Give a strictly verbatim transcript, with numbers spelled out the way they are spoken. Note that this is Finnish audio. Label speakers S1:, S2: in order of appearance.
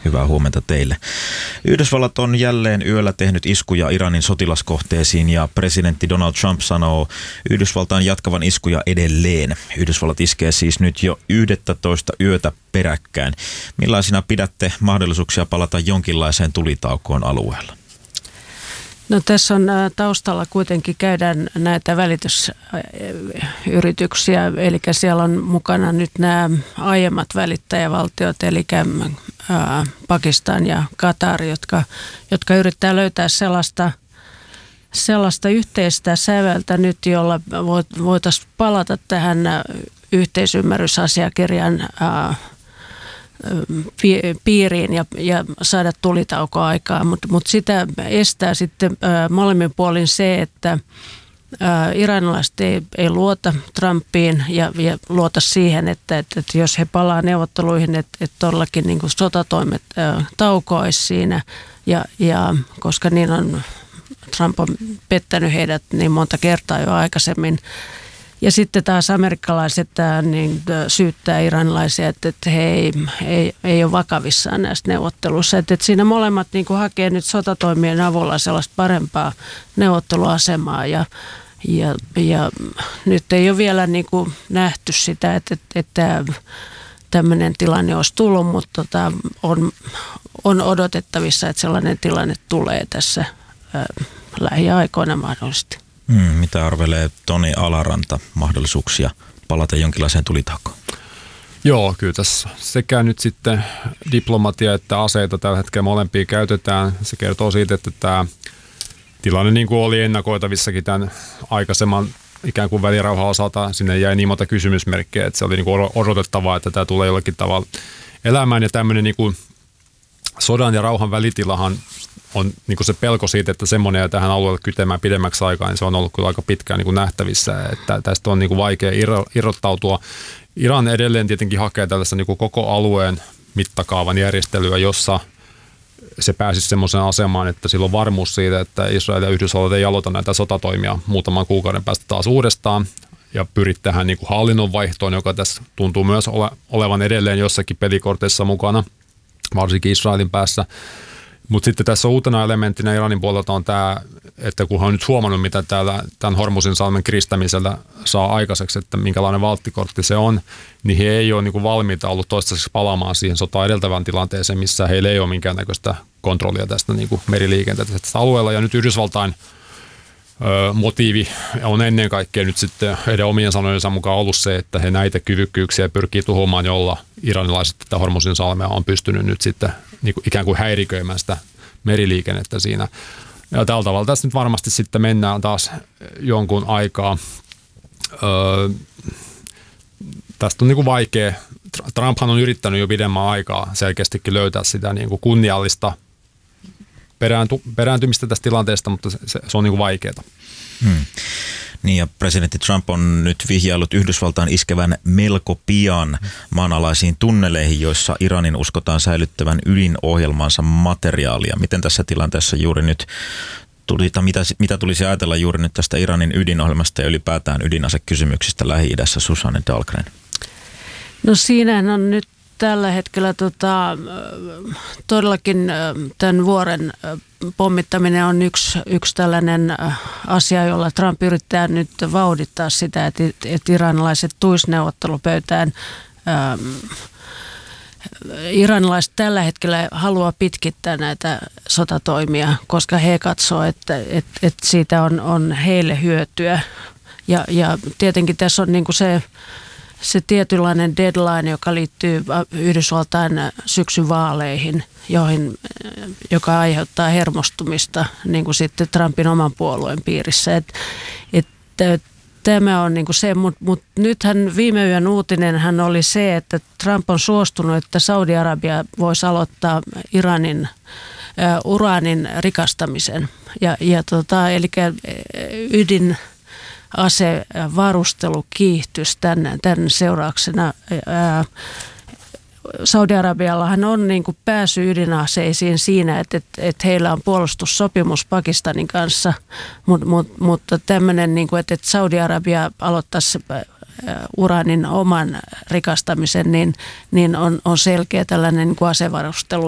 S1: Hyvää huomenta teille. Yhdysvallat on jälleen yöllä tehnyt iskuja Iranin sotilaskohteisiin ja presidentti Donald Trump sanoo Yhdysvaltain jatkavan iskuja edelleen. Yhdysvallat iskee siis nyt jo yksitoista yötä peräkkäin. Millaisina pidätte mahdollisuuksia palata jonkinlaiseen tulitaukoon alueella?
S2: No tässä on taustalla kuitenkin käydään näitä välitysyrityksiä, eli siellä on mukana nyt nämä aiemmat välittäjävaltiot, eli Pakistan ja Katar, jotka, jotka yrittää löytää sellaista, sellaista yhteistä säveltä nyt, jolla voitaisiin palata tähän yhteisymmärrysasiakirjan piiriin ja, ja saada tulitauko aikaa, mutta mut sitä estää sitten ää, molemmin puolin se, että ää, iranilaiset ei, ei luota Trumpiin ja, ja luota siihen, että, että, että jos he palaa neuvotteluihin, että, että todellakin niin kuin sotatoimet ää, taukoaisi siinä ja, ja koska niin on, Trump on pettänyt heidät niin monta kertaa jo aikaisemmin. Ja sitten taas amerikkalaiset niin, syyttää iranilaisia, että, että he ei, ei, ei ole vakavissaan näistä neuvotteluissa. Että, että siinä molemmat niin kuin hakee nyt sotatoimien avulla sellaista parempaa neuvotteluasemaa. Ja, ja, ja nyt ei ole vielä niin kuin nähty sitä, että, että, että tämmöinen tilanne olisi tullut, mutta tota, on, on odotettavissa, että sellainen tilanne tulee tässä ää, lähiaikoina mahdollisesti.
S1: Hmm, mitä arvelee Toni Alaranta mahdollisuuksia palata jonkinlaiseen tulitaukoon?
S3: Joo, kyllä tässä sekä nyt sitten diplomatia että aseita tällä hetkellä molempia käytetään. Se kertoo siitä, että tämä tilanne niin kuin oli ennakoitavissakin tämän aikaisemman ikään kuin välirauhan osalta. Sinne jäi niin monta kysymysmerkkejä, että se oli niin kuin odotettavaa, että tämä tulee jollakin tavalla elämään. Ja tämmöinen niin kuin sodan ja rauhan välitilahan on niin kuin se pelko siitä, että semmoinen ja tähän alueelle kytemään pidemmäksi aikaa, niin se on ollut kyllä aika pitkään niin kuin nähtävissä, että tästä on niin kuin vaikea irrottautua. Iran edelleen tietenkin hakee tällaista niin kuin koko alueen mittakaavan järjestelyä, jossa se pääsisi semmoiseen asemaan, että sillä on varmuus siitä, että Israel ja Yhdysvallat ei aloita näitä sotatoimia muutaman kuukauden päästä taas uudestaan ja pyrit tähän niin kuin hallinnon vaihtoon, joka tässä tuntuu myös ole, olevan edelleen jossakin pelikorteissa mukana, varsinkin Israelin päässä. Mutta sitten tässä uutena elementtinä Iranin puolelta on tämä, että kun on nyt huomannut, mitä täällä tämän Hormuzin salmen kiristämisellä saa aikaiseksi, että minkälainen valttikortti se on, niin he ei ole niin kuin valmiita ollut toistaiseksi palaamaan siihen sotaa edeltävään tilanteeseen, missä heillä ei ole minkäännäköistä kontrollia tästä niin kuin meriliikenteestä tästä alueella. Ja nyt Yhdysvaltain ö, motiivi on ennen kaikkea nyt sitten heidän omien sanojensa mukaan ollut se, että he näitä kyvykkyyksiä pyrkii tuhoamaan, jolla iranilaiset tätä Hormuzin salmea on pystynyt nyt sitten niin kuin ikään kuin häiriköimään sitä meriliikennettä siinä. Ja tällä tavalla tässä nyt varmasti sitten mennään taas jonkun aikaa. Öö, tästä on niin kuin vaikea. Trumphan on yrittänyt jo pidemmän aikaa selkeästikin löytää sitä niin kuin kunniallista peräänty, perääntymistä tästä tilanteesta, mutta se, se on niin kuin vaikeaa.
S1: Hmm. Niin ja presidentti Trump on nyt vihjaillut Yhdysvaltain iskevän melko pian maanalaisiin tunneleihin, joissa Iranin uskotaan säilyttävän ydinohjelmansa materiaalia. Miten tässä tilanteessa juuri nyt tuli, mitä, mitä tulisi ajatella juuri nyt tästä Iranin ydinohjelmasta ja ylipäätään ydinasekysymyksistä Lähi-idässä, Susanne Dahlgren?
S2: No siinähän on nyt tällä hetkellä tota, todellakin tämän vuoren pommittaminen on yksi, yksi tällainen asia, jolla Trump yrittää nyt vauhdittaa sitä, että, että iranilaiset tuisi neuvottelupöytään. Ähm, iranilaiset tällä hetkellä haluaa pitkittää näitä sotatoimia, koska he katsoo, että, että, että siitä on, on heille hyötyä. Ja, ja tietenkin tässä on niin kuin se... Se tietynlainen deadline, joka liittyy Yhdysvaltain syksyn vaaleihin, joihin, joka aiheuttaa hermostumista niin kuin sitten Trumpin oman puolueen piirissä. Et, et, tämä on niin kuin se, mutta mut nythän viime yön uutinen hän oli se, että Trump on suostunut, että Saudi-Arabia voisi aloittaa Iranin äh, uraanin rikastamisen. Ja, ja tota, eli ydin... asevarustelu kiihtyisi tämän, tämän seurauksena. Ää, Saudi-Arabiallahan on niin kuin pääsy ydinaseisiin siinä, että, että, että heillä on puolustussopimus Pakistanin kanssa, mutta, mutta, mutta tämmöinen, niin kuin, että, että Saudi-Arabia aloittaisi uraanin oman rikastamisen, niin, niin on, on selkeä tällainen niin kuin asevarustelu